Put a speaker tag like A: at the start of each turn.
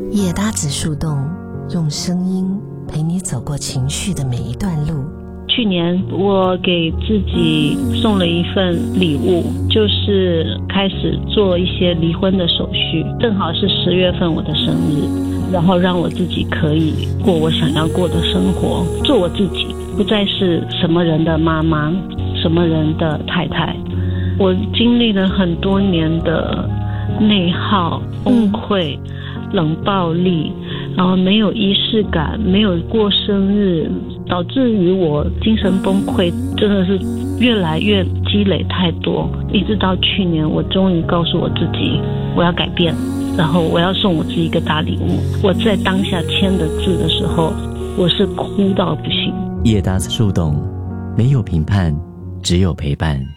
A: 叶搭子树洞，用声音陪你走过情绪的每一段路。
B: 去年我给自己送了一份礼物，就是开始做一些离婚的手续，正好是10月份我的生日，然后让我自己可以过我想要过的生活，做我自己，不再是什么人的妈妈，什么人的太太。我经历了很多年的内耗、崩溃、冷暴力，然后没有仪式感，没有过生日，导致于我精神崩溃，真的是越来越积累太多，一直到去年我终于告诉我自己我要改变，然后我要送我自己一个大礼物。我在当下签的字的时候，我是哭到不行。
C: 叶搭子树洞，没有评判，只有陪伴。